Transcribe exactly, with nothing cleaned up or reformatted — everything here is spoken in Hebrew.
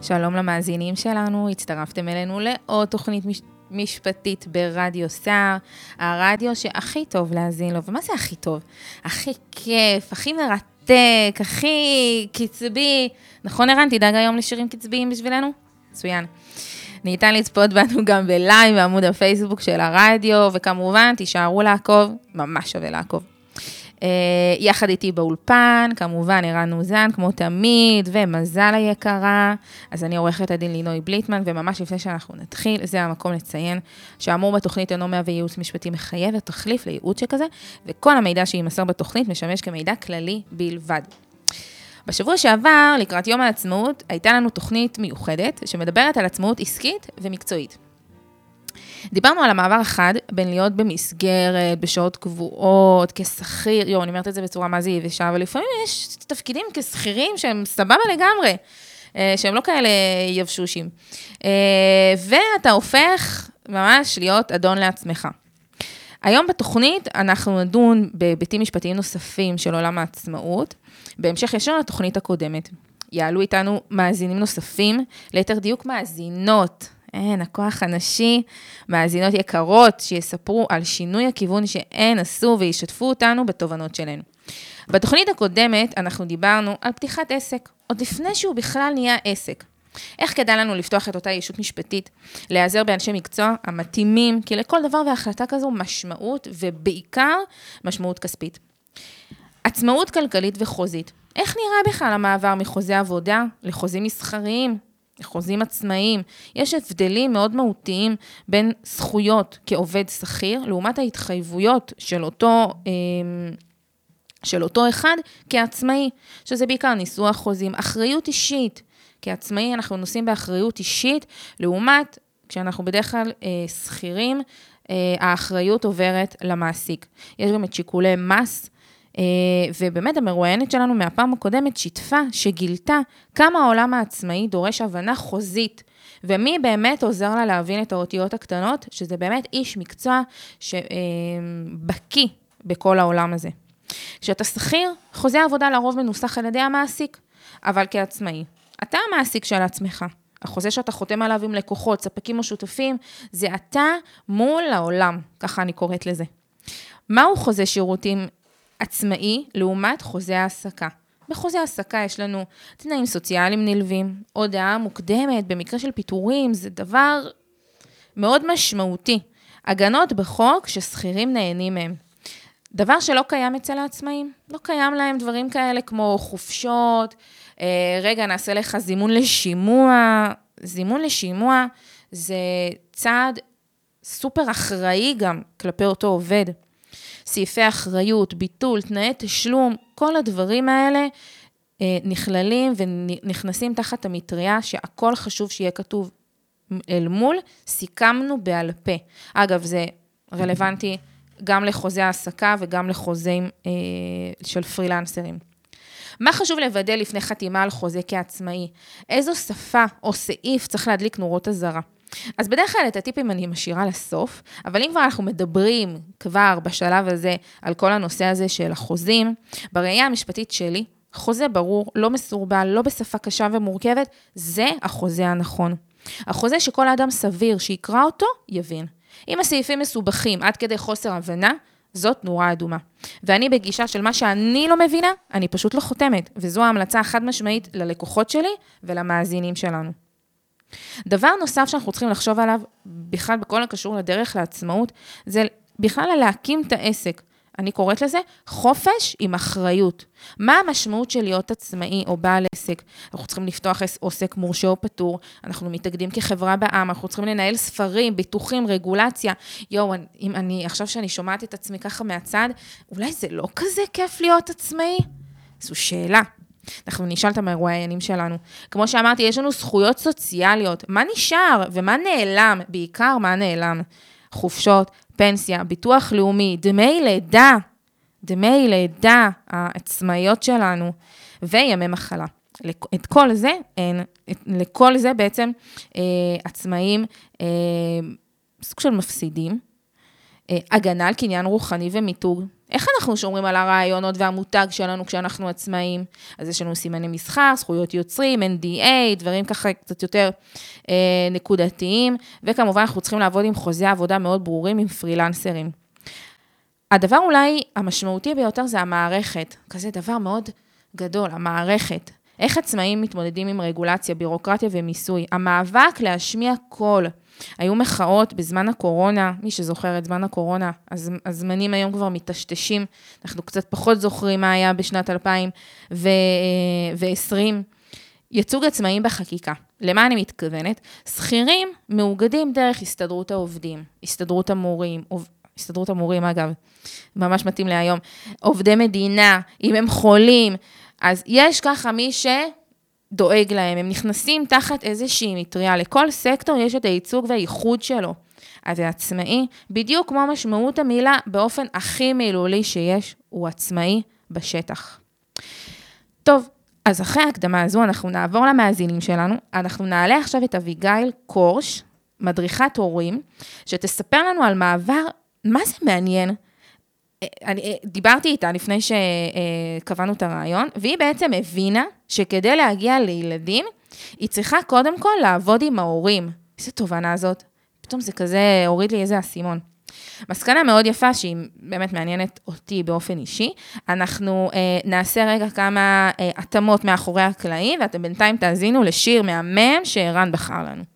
שלום למאזינים שלנו, הצטרפתם אלינו לעוד תוכנית מש... משפטית ברדיו סער, הרדיו שהכי טוב להאזין לו. ומה זה הכי טוב? הכי כיף, הכי מרתק, הכי קצבי. נכון ערן, תדאג היום לשירים קצביים בשבילנו? מצוין. ניתן לצפות בנו גם בלייב בעמוד הפייסבוק של הרדיו, וכמובן תישארו לעקוב, ממש שווה לעקוב. יחד איתי באולפן, כמובן ערן אוזן, כמו תמיד, ומזל היקרה. אז אני עורכת הדין לינוי בליטמן, וממש לפני שאנחנו נתחיל, זה המקום לציין, שאמור בתוכנית אינו מהווה ייעוץ משפטי מחייב, ותחליף לייעוץ שכזה, וכל המידע שימסר בתוכנית משמש כמידע כללי בלבד. בשבוע שעבר, לקראת יום העצמאות, הייתה לנו תוכנית מיוחדת, שמדברת על עצמאות עסקית ומקצועית. דיברנו על המעבר אחד, בין להיות במסגרת, בשעות קבועות, כשכיר, יו, אני אומרת את זה בצורה מה זה יבשה, אבל לפעמים יש תפקידים כשכירים שהם סבבה לגמרי, שהם לא כאלה יבשושים. ואתה הופך ממש להיות אדון לעצמך. היום בתוכנית אנחנו נדון בהיבטים משפטיים נוספים של עולם העצמאות, בהמשך ישר לתוכנית הקודמת. יעלו איתנו מאזינים נוספים, ליתר דיוק מאזינות, אין, הכוח הנשי, מאזינות יקרות שיספרו על שינוי הכיוון שהן עשו וישתפו אותנו בתובנות שלנו. בתוכנית הקודמת אנחנו דיברנו על פתיחת עסק, עוד לפני שהוא בכלל נהיה עסק. איך כדאי לנו לפתוח את אותה ישות משפטית, להיעזר באנשי מקצוע המתאימים, כי לכל דבר והחלטה כזו משמעות ובעיקר משמעות כספית. עצמאות כלכלית וחוזית. איך נראה בכלל המעבר מחוזה עבודה לחוזים מסחריים? חוזים עצמאיים, יש הבדלים מאוד מהותיים בין זכויות כעובד שכיר, לעומת ההתחייבויות של אותו, של אותו אחד כעצמאי, שזה בעיקר ניסוח חוזים, אחריות אישית, כעצמאי אנחנו נושאים באחריות אישית, לעומת כשאנחנו בדרך כלל שכירים, האחריות עוברת למעסיק. יש גם את שיקולי מס, ובאמת המרואיינת שלנו מהפעם הקודמת שיתפה שגילתה כמה העולם העצמאי דורש הבנה חוזית, ומי באמת עוזר לה להבין את האותיות הקטנות, שזה באמת איש מקצוע שבקי בכל העולם הזה. כשאתה שכיר, חוזה העבודה לרוב מנוסח על ידי המעסיק, אבל כעצמאי, אתה המעסיק של עצמך. החוזה שאתה חותם עליו עם לקוחות, ספקים או שותפים, זה אתה מול העולם, ככה אני קוראת לזה. מהו חוזה שירותים עצמאי לעומת חוזה העסקה? בחוזה העסקה יש לנו תנאים סוציאליים נלווים, הודעה מוקדמת במקרה של פיטורים, זה דבר מאוד משמעותי. הגנות בחוק ששכירים נהנים מהם. דבר שלא קיים אצל העצמאים, לא קיים להם דברים כאלה כמו חופשות, רגע נעשה לך זימון לשימוע, זימון לשימוע זה צעד סופר אחראי גם כלפי אותו עובד. סעיפי אחריות, ביטול, תנאי תשלום, כל הדברים האלה אה, נכללים ונכנסים תחת המטריה שהכל חשוב שיהיה כתוב אל מול, סיכמנו בעל פה. אגב, זה רלוונטי גם לחוזה העסקה וגם לחוזים אה, של פרילנסרים. מה חשוב לוודא לפני חתימה על חוזה כעצמאי? איזו שפה או סעיף צריך להדליק נורות אזהרה? אז בדרך כלל את הטיפים אני משאירה לסוף, אבל אם כבר אנחנו מדברים כבר בשלב הזה על כל הנושא הזה של החוזים, בראייה המשפטית שלי, חוזה ברור, לא מסורבל, לא בשפה קשה ומורכבת, זה החוזה הנכון. החוזה שכל האדם סביר שיקרא אותו, יבין. אם הסעיפים מסובכים עד כדי חוסר הבנה, זאת נורה אדומה. ואני בגישה של מה שאני לא מבינה, אני פשוט לא חותמת, וזו ההמלצה החד משמעית ללקוחות שלי ולמאזינים שלנו. דבר נוסף שאנחנו צריכים לחשוב עליו, בכלל בכל הקשור לדרך לעצמאות, זה בכלל להקים את העסק. אני קוראת לזה חופש עם אחריות. מה המשמעות של להיות עצמאי או בעל עסק? אנחנו צריכים לפתוח עוסק מורשה או פטור, אנחנו מתאגדים כחברה בעם, אנחנו צריכים לנהל ספרים, ביטוחים, רגולציה. יו, אם אני, עכשיו שאני שומעת את עצמי ככה מהצד, אולי זה לא כזה כיף להיות עצמאי? זו שאלה. אנחנו נשאל את המרואיינים שלנו. כמו שאמרתי, יש לנו זכויות סוציאליות. מה נשאר ומה נעלם? בעיקר מה נעלם? חופשות, פנסיה, ביטוח לאומי, דמי לידה, דמי לידה, העצמאיות שלנו, וימי מחלה. את כל זה, אין, לכל זה בעצם אה, עצמאים, אה, סוג של מפסידים, הגנה על קניין רוחני ומיתוג. איך אנחנו שומרים על הרעיונות והמותג שלנו כשאנחנו עצמאים? אז יש לנו סימני מסחר, זכויות יוצרים, אן די איי, דברים ככה קצת יותר אה, נקודתיים, וכמובן אנחנו צריכים לעבוד עם חוזי עבודה מאוד ברורים, עם פרילנסרים. הדבר אולי המשמעותי ביותר זה המערכת, כזה דבר מאוד גדול, המערכת. איך עצמאים מתמודדים עם רגולציה, בירוקרטיה ומיסוי? המאבק להשמיע קול. היו מחאות בזמן הקורונה, מי שזוכר את זמן הקורונה, אז הזמנים היום כבר מתשתשים, אנחנו קצת פחות זוכרים מה היה בשנת אלפיים ועשרים. ייצוג עצמאים בחקיקה. למה אני מתכוונת? שכירים מאוגדים דרך הסתדרות העובדים, הסתדרות המורים, הסתדרות המורים אגב, ממש מתאים להיום, עובדי מדינה, אם הם חולים, אז יש ככה מי שדואג להם, הם נכנסים תחת איזושהי מטריה, לכל סקטור יש את הייצוג והייחוד שלו, אז העצמאי, בדיוק כמו משמעות המילה, באופן הכי מילולי שיש, הוא עצמאי בשטח. טוב, אז אחרי ההקדמה הזו, אנחנו נעבור למאזינים שלנו, אנחנו נעלה עכשיו את אביגיל קורש, מדריכת הורים, שתספר לנו על מעבר, מה זה מעניין? אני דיברתי איתה לפני שקבענו את הרעיון, והיא בעצם הבינה שכדי להגיע לילדים, היא צריכה קודם כל לעבוד עם ההורים. איזה תובנה זאת? פתאום זה כזה, הוריד לי איזה אסימון. מסקנה מאוד יפה, שהיא באמת מעניינת אותי באופן אישי, אנחנו אה, נעשה רגע כמה אה, התאמות מאחורי הקלעים, ואתם בינתיים תאזינו לשיר מהמם שערן בחר לנו.